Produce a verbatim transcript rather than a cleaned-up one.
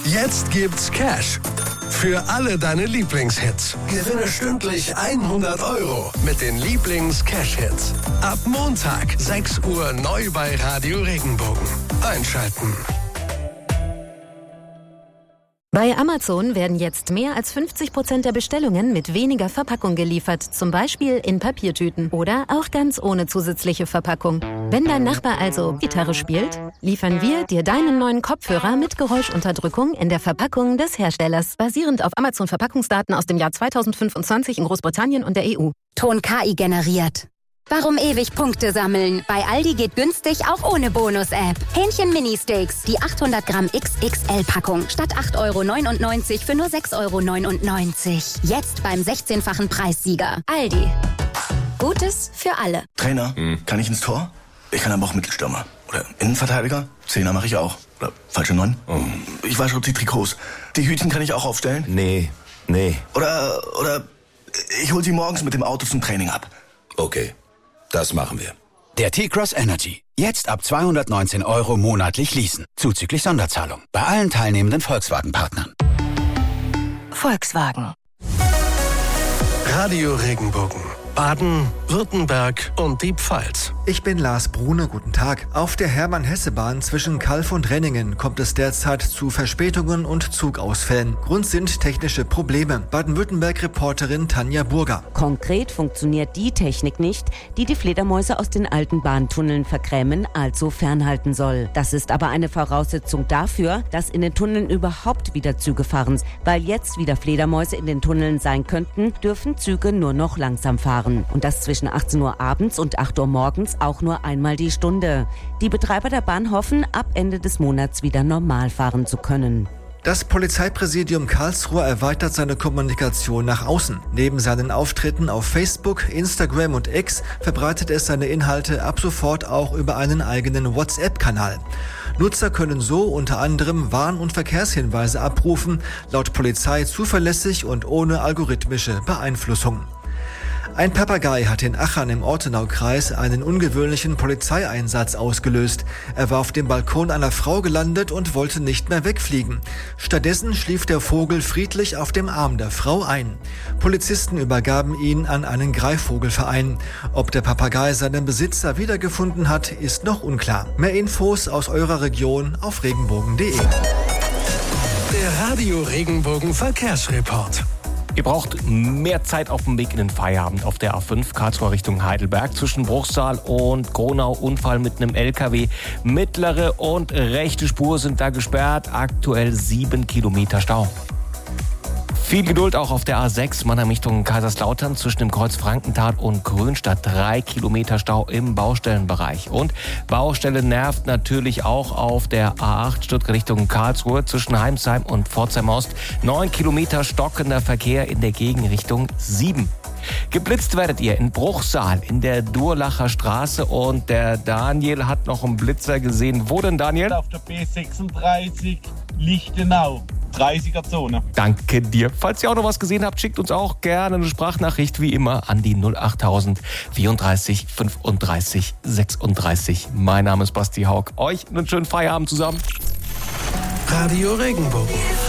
Jetzt gibt's Cash für alle deine Lieblingshits. Gewinne stündlich hundert Euro mit den Lieblings-Cash-Hits. Ab Montag, sechs Uhr neu bei Radio Regenbogen. Einschalten. Bei Amazon werden jetzt mehr als fünfzig Prozent der Bestellungen mit weniger Verpackung geliefert, zum Beispiel in Papiertüten oder auch ganz ohne zusätzliche Verpackung. Wenn dein Nachbar also Gitarre spielt, liefern wir dir deinen neuen Kopfhörer mit Geräuschunterdrückung in der Verpackung des Herstellers, basierend auf Amazon-Verpackungsdaten aus dem Jahr zweitausendfünfundzwanzig in Großbritannien und der E U. Ton K I generiert. Warum ewig Punkte sammeln? Bei Aldi geht günstig auch ohne Bonus-App. Hähnchen Mini-Steaks, die achthundert Gramm X X L-Packung. Statt acht Euro neunundneunzig für nur sechs Euro neunundneunzig. Jetzt beim sechzehnfachen Preissieger. Aldi. Gutes für alle. Trainer, hm. kann ich ins Tor? Ich kann aber auch Mittelstürmer. Oder Innenverteidiger? Zehner mache ich auch. Oder falsche Neun? Oh. Ich wasche die Trikots. Die Hütchen kann ich auch aufstellen? Nee, nee. Oder, oder ich hol sie morgens mit dem Auto zum Training ab. Okay. Das machen wir. Der T-Cross Energy. Jetzt ab zweihundertneunzehn Euro monatlich leasen. Zuzüglich Sonderzahlung. Bei allen teilnehmenden Volkswagen-Partnern. Volkswagen. Radio Regenbogen. Baden, Württemberg und die Pfalz. Ich bin Lars Brune, guten Tag. Auf der Hermann-Hesse-Bahn zwischen Calw und Renningen kommt es derzeit zu Verspätungen und Zugausfällen. Grund sind technische Probleme. Baden-Württemberg-Reporterin Tanja Burger. Konkret funktioniert die Technik nicht, die die Fledermäuse aus den alten Bahntunneln vergrämen, also fernhalten soll. Das ist aber eine Voraussetzung dafür, dass in den Tunneln überhaupt wieder Züge fahren. Weil jetzt wieder Fledermäuse in den Tunneln sein könnten, dürfen Züge nur noch langsam fahren. Und das zwischen achtzehn Uhr abends und acht Uhr morgens auch nur einmal die Stunde. Die Betreiber der Bahn hoffen, ab Ende des Monats wieder normal fahren zu können. Das Polizeipräsidium Karlsruhe erweitert seine Kommunikation nach außen. Neben seinen Auftritten auf Facebook, Instagram und X verbreitet es seine Inhalte ab sofort auch über einen eigenen WhatsApp-Kanal. Nutzer können so unter anderem Warn- und Verkehrshinweise abrufen, laut Polizei zuverlässig und ohne algorithmische Beeinflussung. Ein Papagei hat in Achern im Ortenaukreis einen ungewöhnlichen Polizeieinsatz ausgelöst. Er war auf dem Balkon einer Frau gelandet und wollte nicht mehr wegfliegen. Stattdessen schlief der Vogel friedlich auf dem Arm der Frau ein. Polizisten übergaben ihn an einen Greifvogelverein. Ob der Papagei seinen Besitzer wiedergefunden hat, ist noch unklar. Mehr Infos aus eurer Region auf regenbogen punkt de. Der Radio Regenbogen Verkehrsreport. Ihr braucht mehr Zeit auf dem Weg in den Feierabend auf der A fünf Karlsruhe Richtung Heidelberg zwischen Bruchsal und Gronau. Unfall mit einem L K W. Mittlere und rechte Spur sind da gesperrt. Aktuell sieben Kilometer Stau. Viel Geduld auch auf der A sechs Mannheim Richtung Kaiserslautern zwischen dem Kreuz Frankenthal und Grünstadt. Drei Kilometer Stau im Baustellenbereich. Und Baustelle nervt natürlich auch auf der A acht Stuttgart Richtung Karlsruhe zwischen Heimsheim und Pforzheim Ost. Neun Kilometer stockender Verkehr in der Gegenrichtung sieben. Geblitzt werdet ihr in Bruchsal in der Durlacher Straße und der Daniel hat noch einen Blitzer gesehen. Wo denn, Daniel? Auf der B sechsunddreißig Lichtenau. dreißiger Zone. Danke dir. Falls ihr auch noch was gesehen habt, schickt uns auch gerne eine Sprachnachricht, wie immer, an die null achttausend vierunddreißig fünfunddreißig sechsunddreißig. Mein Name ist Basti Haug. Euch einen schönen Feierabend zusammen. Radio Regenbogen.